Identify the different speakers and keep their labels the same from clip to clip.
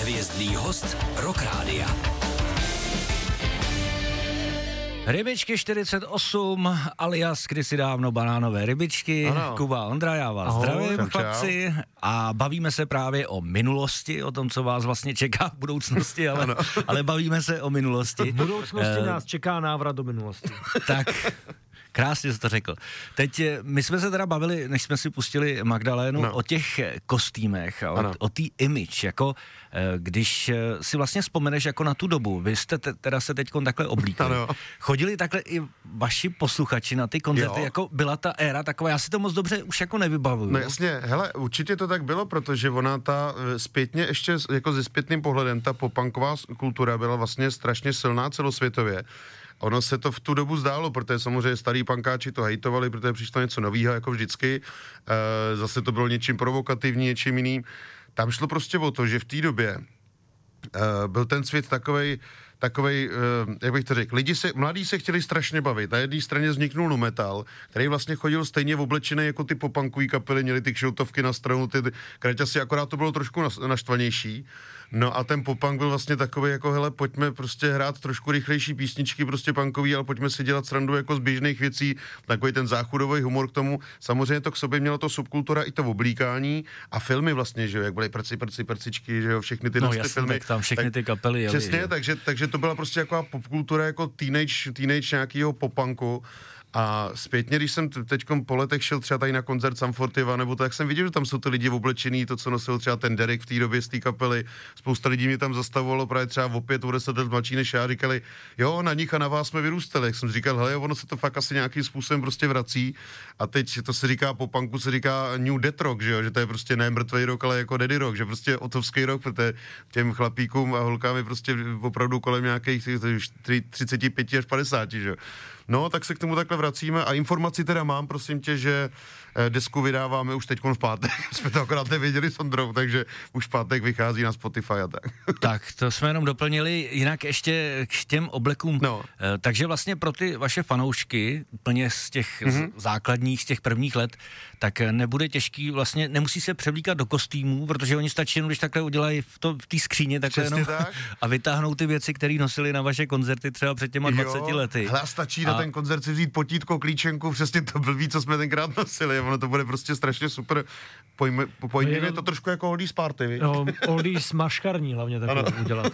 Speaker 1: Hvězdný host Rock Rádia.
Speaker 2: Rybičky 48, alias kdysi dávno banánové rybičky. Ano. Kuba, Ondra, já vás zdravím, chlapci. A bavíme se právě o minulosti, o tom, co vás vlastně čeká v budoucnosti, ale bavíme se o minulosti.
Speaker 3: V budoucnosti nás čeká návrat do minulosti.
Speaker 2: Tak, krásně jsi to řekl. Teď my jsme se teda bavili, než jsme si pustili Magdalénu, o těch kostýmech a o té image, jako když si vlastně vzpomeneš jako na tu dobu, vy jste teda se teďkon takhle oblíkali. Chodili takhle i vaši posluchači na ty koncerty, jako byla ta éra taková, já si to moc dobře už jako nevybavuju.
Speaker 4: No jasně, hele, určitě to tak bylo, protože ona ta zpětně ještě jako se zpětným pohledem, ta popunková kultura byla vlastně strašně silná celosvětově. Ono se to v tu dobu zdálo, protože samozřejmě starý punkáči to hejtovali, protože přišlo něco novýho, jako vždycky. Zase to bylo něčím provokativní, něčím jiným. Tam šlo prostě o to, že v té době byl ten svět takovej, jak bych to řekl, mladí se chtěli strašně bavit. Na jedné straně vzniknul nu metal, který vlastně chodil stejně oblečený jako ty popunkový kapely, měli ty kšiltovky na stranu, ty kraťasy, akorát to bylo trošku naštvanější. No a ten popunk byl vlastně takový jako, hele, pojďme prostě hrát trošku rychlejší písničky, prostě punkový, ale pojďme si dělat srandu jako z běžných věcí, takový ten záchodový humor k tomu. Samozřejmě to k sobě mělo to subkultura i to oblíkání a filmy vlastně, že jo, jak byly prcičky, že jo, všechny ty filmy.
Speaker 2: Tak tam všechny ty kapely jeli.
Speaker 4: Přesně, takže to byla prostě jako popkultura jako teenage nějakýho popunku. A zpětně, když jsem teďkom po letech šel třeba tady na koncert Sum 41, nebo tak jsem viděl, že tam jsou ty lidi oblečený, to, co nosil třeba ten Derek v té době z té kapely. Spousta lidí mě tam zastavovalo právě třeba o 10 let mladší než já, říkali, jo, na nich a na vás jsme vyrůstali. Jak jsem říkal, hele, ono se to fakt asi nějakým způsobem prostě vrací. A teď to se říká, po punku se říká New Dead Rock, že jo, že to je prostě ne mrtvej rock, ale jako Daddy Rock, že prostě otovský rock, protože těm chlapíkům a holkám je prostě opravdu kolem nějakých 35 až 50, že jo. No, tak se k tomu takhle vracíme a informaci teda mám, prosím tě, že desku vydáváme už teďkon v pátek. Jsme to akorát nevěděli s Ondrou, takže už v pátek vychází na Spotify a tak.
Speaker 2: Tak, to jsme jenom doplnili, jinak ještě k těm oblekům. No. Takže vlastně pro ty vaše fanoušky, úplně z těch základních, z těch prvních let, tak nebude těžký, vlastně nemusí se převlíkat do kostýmů, protože oni stačí jenom, když takhle udělají v té skříně, takhle jenom
Speaker 4: tak?
Speaker 2: A vytáhnou ty věci, které nosili na vaše koncerty třeba před těma 20 lety.
Speaker 4: Hla, stačí na ten koncert si vzít potítko, klíčenku, přesně to blbý, co jsme tenkrát nosili. Ono to bude prostě strašně super. Pojďme to trošku jako Oldies party, víš?
Speaker 3: No, Oldies maškarní hlavně takové udělat.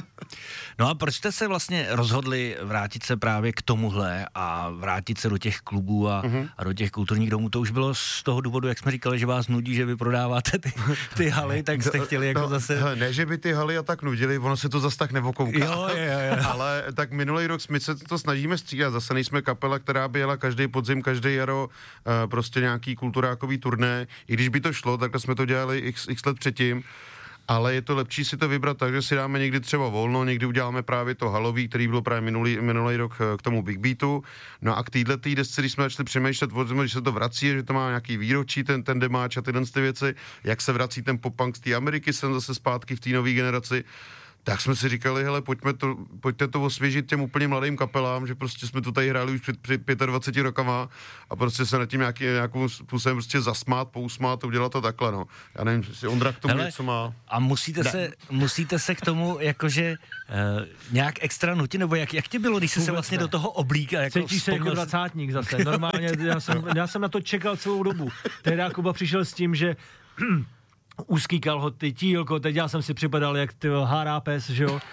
Speaker 2: No a proč jste se vlastně rozhodli vrátit se právě k tomuhle a vrátit se do těch klubů a do těch kulturních domů? To už bylo z toho důvodu, jak jsme říkali, že vás nudí, že vy prodáváte ty haly, tak jste chtěli jako zase...
Speaker 4: Hele, ne, že by ty haly a tak nudili, ono se to zase tak nevokouká.
Speaker 2: Jo.
Speaker 4: Ale tak minulý rok my se to snažíme střídat. Zase nejsme kapela, která by jela každý podzim, každý jaro prostě nějaký kulturákový turné. I když by to šlo, takhle jsme to dělali x let předtím. Ale je to lepší si to vybrat tak, že si dáme někdy třeba volno, někdy uděláme právě to halový, který bylo právě minulý rok k tomu Big Beatu. No a k této desce, když jsme začali přemýšlet, že se to vrací, že to má nějaký výročí, ten demáč a tyhle věci, jak se vrací ten pop-punk z té Ameriky, jsem zase zpátky v té nové generaci. Tak jsme si říkali, hele, pojďte to osvěžit těm úplně mladým kapelám, že prostě jsme to tady hráli už před 25 rokama a prostě se nad tím nějakým způsobem prostě zasmát, pousmát a udělat to takhle, no. Já nevím, jestli Ondra k tomu něco má.
Speaker 2: A musíte se k tomu jakože nějak extra nutit, nebo jak ti bylo, když jsi se vlastně do toho oblíkal? Jako
Speaker 3: cítíš se jako dvacátník zase, normálně, já jsem na to čekal celou dobu. Tehdy Kuba přišel s tím, že úzký kalhoty, tílko, teď já jsem si připadal jak ty hárápes, že jo?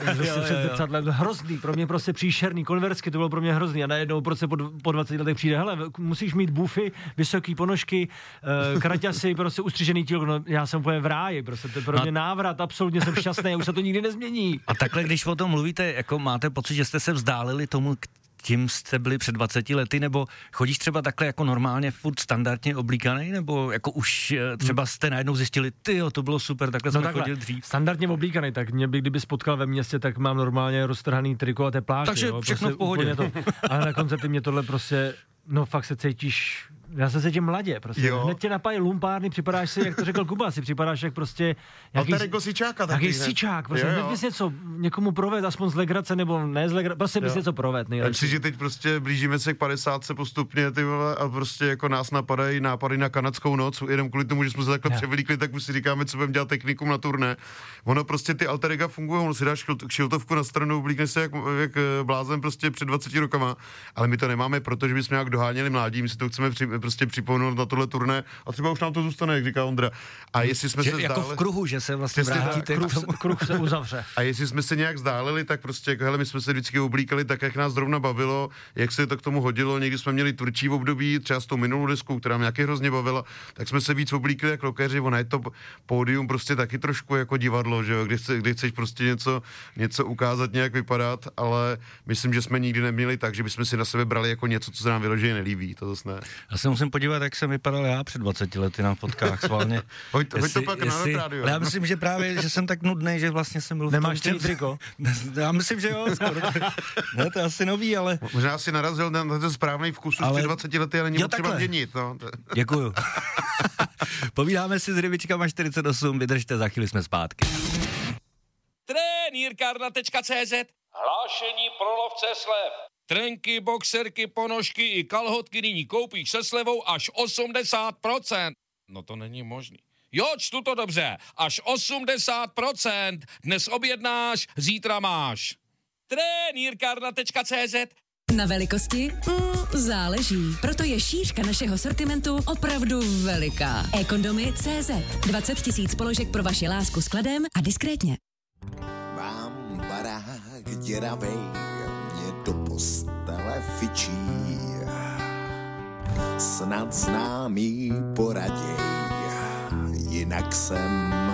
Speaker 3: Hrozný, pro mě prostě příšerný, konversky, to bylo pro mě hrozný a najednou prostě po 20 letech přijde, hele, musíš mít bufy, vysoký ponožky, kraťasy, prostě ustřižený tílko, no já jsem úplně v ráji, prostě to je pro mě návrat, absolutně jsem šťastný, už se to nikdy nezmění.
Speaker 2: A takhle, když o tom mluvíte, jako máte pocit, že jste se vzdálili tomu, tím jste byli před 20 lety, nebo chodíš třeba takhle jako normálně furt standardně oblíkaný, nebo jako už třeba jste najednou zjistili, tyjo, to bylo super, takhle jsme chodil dřív.
Speaker 3: Standardně oblíkaný, tak mě by, kdyby spotkal ve městě, tak mám normálně roztrhaný triko a tepláky.
Speaker 2: Takže
Speaker 3: jo,
Speaker 2: všechno
Speaker 3: prostě
Speaker 2: v pohodě.
Speaker 3: ale na koncerty mě tohle prostě, no fakt se cítíš Já se cítím mladě, prostě. Jo. Hned tě napadají lumpárny, připadáš si, jak to řekl Kuba, si připadáš jak prostě...
Speaker 4: Alter sičáka taky.
Speaker 3: Jaký sičák, prostě hned bys něco někomu proved, aspoň z legrace, nebo ne z legrace, prostě bys něco proved, nejlepší.
Speaker 4: Myslím, že teď prostě blížíme se k 50 postupně, ty vole, a prostě jako nás napadají nápady na kanadskou noc, jenom kvůli tomu, že jsme se takhle převlíkli, tak už si říkáme, co budeme dělat technikum na turné. Ono prostě ty alter ega fungují, ono si dáš kšiltovku na stranu, oblíkneš se jak blázen prostě před 20 rokama, ale my to nemáme, protože bychom nějak doháněli mládí, my si to chceme prostě připomenout na tohle turné a třeba už nám to zůstane, jak říká Ondra. A jestli jsme se
Speaker 2: jako v kruhu, že se vlastně vrátíte,
Speaker 3: kruh se uzavře.
Speaker 4: A jestli jsme se nějak vzdálili, tak prostě jako, hele, my jsme se vždycky oblíkali tak, jak nás zrovna bavilo, jak se to k tomu hodilo. Někdy jsme měli tvrdší období, třeba s tou minulou deskou, která mě nějaký hrozně bavila, tak jsme se víc oblíkli jak rockeři. Ono je to pódium prostě taky trošku jako divadlo, že jo, kdy chceš prostě něco ukázat, nějak vypadat, ale myslím, že jsme nikdy neměli tak, že bychom si na sebe brali jako něco, co se nám vyloženě nelíbí. To zase ne.
Speaker 2: Já se musím podívat, jak jsem vypadal já před 20 lety na fotkách schválně.
Speaker 4: Hoď to pak na rádio.
Speaker 2: Já myslím, že právě, že jsem tak nudnej, že vlastně jsem byl
Speaker 3: Nemáš ten triko?
Speaker 2: Já myslím, že jo, skoro. Ne, to je asi nový, ale...
Speaker 4: Možná si narazil na ten správný vkus už před 20 lety, ale není potřeba měnit. No.
Speaker 2: Děkuju. Povídáme si s Rybičkama 48, vydržte, za chvíli jsme zpátky.
Speaker 1: Trenýrkárna.cz Hlášení pro lovce slev. Trenky, boxerky, ponožky i kalhotky nyní koupíš se slevou až 80%. No to není možný. Jo, čtu to dobře. Až 80%. Dnes objednáš, zítra máš. Trenýrkárna.cz
Speaker 5: Na velikosti? Záleží. Proto je šířka našeho sortimentu opravdu veliká. eKondomy.cz 20 000 položek pro vaši lásku skladem a diskrétně.
Speaker 6: Mám barák děravej, mě do postele fičí. Snad známý poraděj, jinak jsem